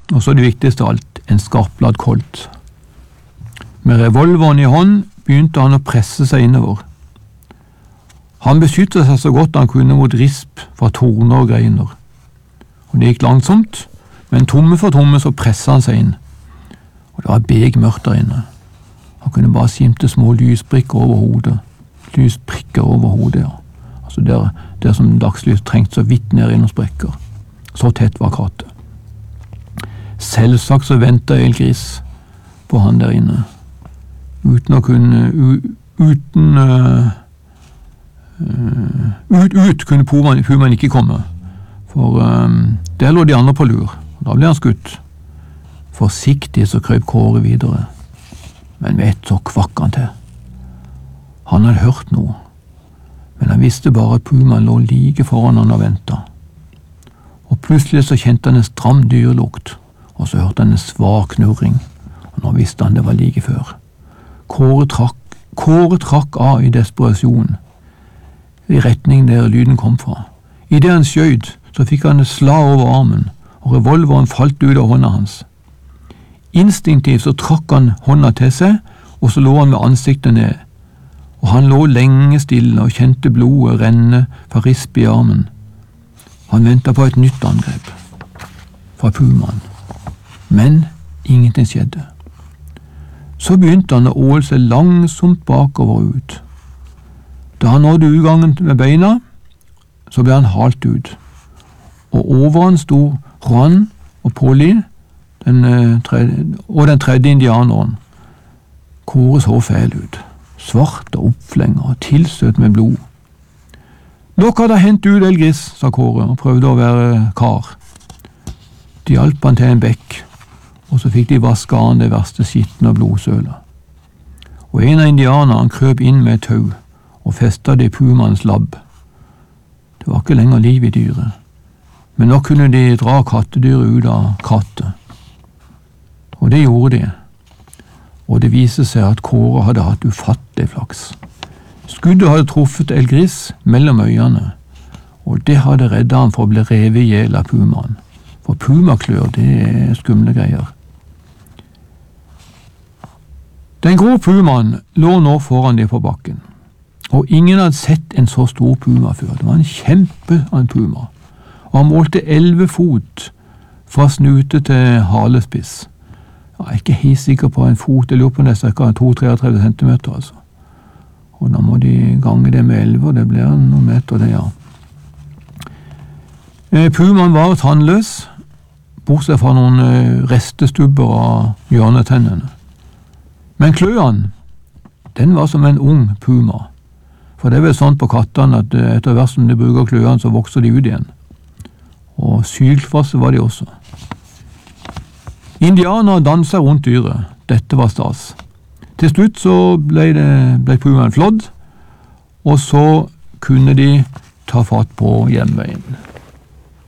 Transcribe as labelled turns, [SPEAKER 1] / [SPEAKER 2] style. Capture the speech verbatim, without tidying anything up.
[SPEAKER 1] Og så det viktigste av alt, en skarpladd kolt. Med revolveren i hånd begynte han å presse seg innover. Han beskyttet seg så godt han kunne mot risp fra torner og greiner. Og det gikk langsomt, men tomme for tomme så presset han seg inn. Og det var begmørkt der inne. Han kunne bare skimte små lysbrikker over hodet. Lysprikker over hodet, ja. Altså der, der som dagslys trengte så vidt ned i noen sprekker. Så tett var krattet. Selvsagt så ventet Elgris på han der inne. Uten å kunne, u, uten, uh, uh, ut, ut kunne Pumaen, Pumaen ikke komme. For um, der lå de andre på lur. Da ble han skutt. Forsiktig så krøp Kåre videre. Men vet så kvakk han til. Han hadde hørt noe, men han visste bare at Pumaen lå like foran han og ventet. Og plutselig så kjente han en stram dyrelukt, og så hørte han en svak knurring, og nå visste han det var like før. Kåre trakk, Kåre trakk av i desperasjon, i retning der lyden kom fra. I det han skjøt, så fikk han et slag over armen, og revolveren falt ut av hånda hans. Instinktivt så trakk han hånda til seg, og så lå han med ansiktet ned. Og han lå lenge stille og kjente blodet renne fra risp i armen. Han ventet på et nytt angrep fra Pumaen, men ingenting skjedde. Så begynte han å åle seg langsomt bakover ut. Da han nådde utgangen med beina, så ble han halt ut, og over han sto Juan og Polly, den tredje, og den tredje indianeren. Kåre så fæl ut. Svart og oppflenger og tilstøt med blod. «Dere hadde hentet ut Elgris», sa Kåre, og prøvde å være kar. De hjalp han til en bekk, og så fikk de vasket han det verste skitten og blodsølet. Og en av indianerne krøp inn med et tau, og festet det i Pumaens labb. Det var ikke lenger liv i dyret, men nå kunne de dra kattedyret ut av krattet. Og det gjorde de. Og det viste seg at Kåre hadde hatt ufattelig flaks. Skuddet hadde truffet Elgris mellom øynene, og det hadde reddet han for å bli revet i hjel av Pumaen. For pumaklør, det er skumle greier. Den grå Pumaen lå nå foran dem på bakken, og ingen hadde sett en så stor puma før. Det var en kjempe av en puma, og han målte elleve fot fra snute til halespiss. Jeg er ikke helt sikker på en fot, jeg lurer på nesten ca. to til trettini centimeter, altså. Og da må de gange det med elleve, og det blir noen meter, det, ja. Pumaen var tannløs, bortsett fra noen restestubber av hjørnetennene. Men kløene, den var som en ung puma. For det er vel sånn på kattene at etter hvert som de bruker kløene, så vokser de ut igjen. Og syltfasse var de også. Indianere danset rundt dyret. Dette var stas. Til slutt så ble, det, ble Pumaen flådd, og så kunne de ta fatt på hjemveien.